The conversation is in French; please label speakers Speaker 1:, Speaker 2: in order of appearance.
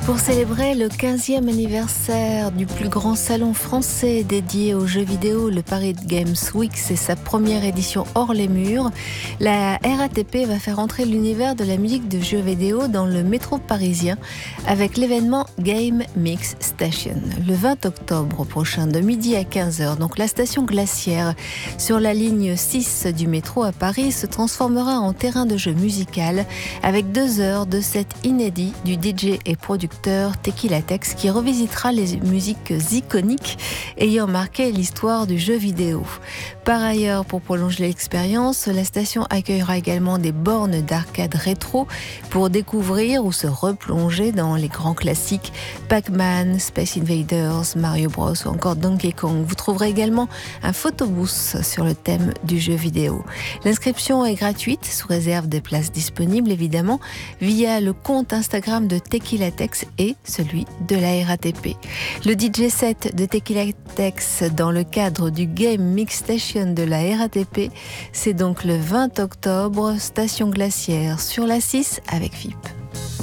Speaker 1: Pour célébrer le 15e anniversaire du plus grand salon français dédié aux jeux vidéo, le Paris Games Week, c'est sa première édition hors les murs. La RATP va faire entrer l'univers de la musique de jeux vidéo dans le métro parisien avec l'événement Game Mix Station. Le 20 octobre prochain, de midi à 15h, donc la station Glacière sur la ligne 6 du métro à Paris se transformera en terrain de jeu musical avec 2 heures de set inédit du DJ et producteur Tequila Tex qui revisitera les musiques iconiques ayant marqué l'histoire du jeu vidéo. Par ailleurs, pour prolonger l'expérience, la station accueillera également des bornes d'arcade rétro pour découvrir ou se replonger dans les grands classiques Pac-Man, Space Invaders, Mario Bros ou encore Donkey Kong. Vous trouverez également un photobooth sur le thème du jeu vidéo. L'inscription est gratuite sous réserve des places disponibles évidemment via le compte Instagram de Tequila Tex et celui de la RATP. Le DJ set de Tequila Tex dans le cadre du Game Mix Station de la RATP, c'est donc le 20 octobre, station Glacière sur la 6 avec VIP.